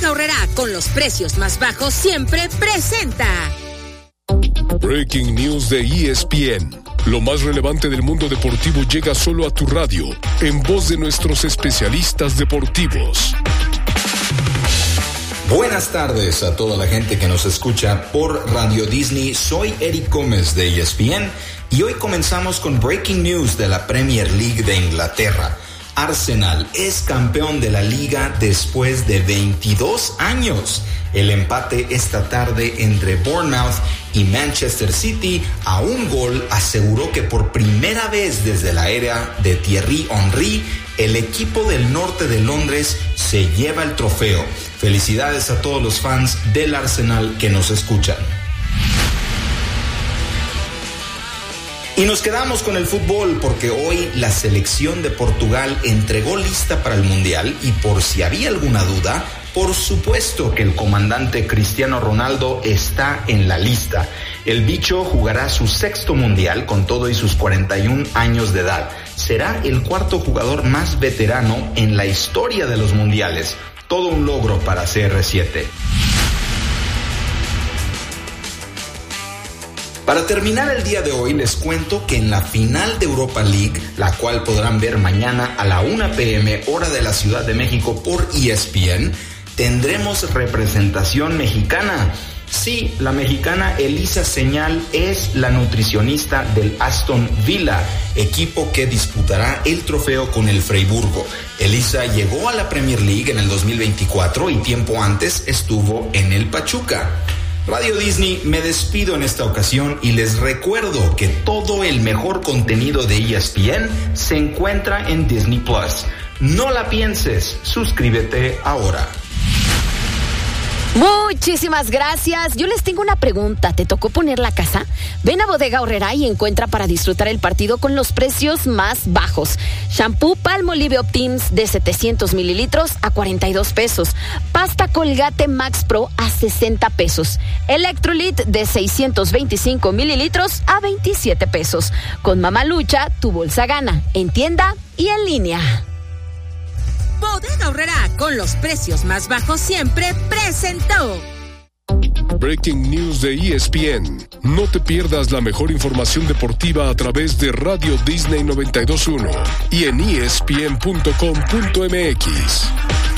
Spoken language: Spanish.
Bodega Aurrerá, con los precios más bajos siempre, presenta Breaking News de ESPN. Lo más relevante del mundo deportivo llega solo a tu radio, en voz de nuestros especialistas deportivos. Buenas tardes a toda la gente que nos escucha por Radio Disney. Soy Eric Gómez de ESPN y hoy comenzamos con Breaking News de la Premier League de Inglaterra. Arsenal es campeón de la liga después de 22 años. El empate esta tarde entre Bournemouth y Manchester City a un gol aseguró que por primera vez desde la era de Thierry Henry, el equipo del norte de Londres se lleva el trofeo. Felicidades a todos los fans del Arsenal que nos escuchan. Y nos quedamos con el fútbol porque hoy la selección de Portugal entregó lista para el Mundial y por si había alguna duda, por supuesto que el comandante Cristiano Ronaldo está en la lista. El bicho jugará su sexto Mundial con todo y sus 41 años de edad. Será el cuarto jugador más veterano en la historia de los Mundiales. Todo un logro para CR7. Para terminar el día de hoy, les cuento que en la final de Europa League, la cual podrán ver mañana a la 1 p.m. hora de la Ciudad de México por ESPN, tendremos representación mexicana. Sí, la mexicana Elisa Señal es la nutricionista del Aston Villa, equipo que disputará el trofeo con el Freiburgo. Elisa llegó a la Premier League en el 2024 y tiempo antes estuvo en el Pachuca. Radio Disney, me despido en esta ocasión y les recuerdo que todo el mejor contenido de ESPN se encuentra en Disney Plus. No la pienses, suscríbete ahora. Muchísimas gracias. Yo les tengo una pregunta. ¿Te tocó poner la casa? Ven a Bodega Aurrerá y encuentra para disfrutar el partido con los precios más bajos. Shampoo Palmolive Optims de 700 mililitros a 42 pesos. Pasta Colgate Max Pro a 60 pesos. Electrolit de 625 mililitros a 27 pesos. Con Mamalucha, tu bolsa gana. En tienda y en línea. Bodega Aurrerá, con los precios más bajos siempre, presentó Breaking News de ESPN. No te pierdas la mejor información deportiva a través de Radio Disney 92.1 y en ESPN.com.mx.